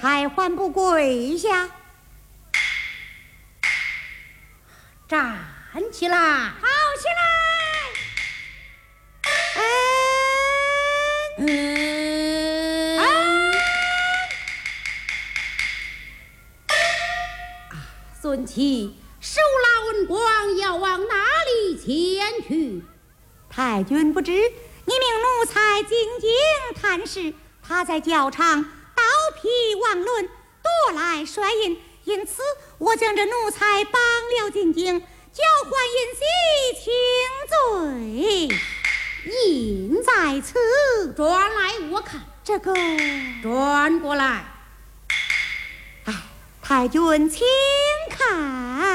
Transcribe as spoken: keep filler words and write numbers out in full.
才还不跪下？ 站起来！ 好起来！ 嗯嗯啊！孙琦，手拉文光要往哪里前去？ 太君不知，你命奴才进京探视，他在教场刀劈王伦，夺来帅印，因此我将这奴才绑了进京，交还尹喜请罪。印在此， 转来我看。 这个转过来。 哎，太君请看。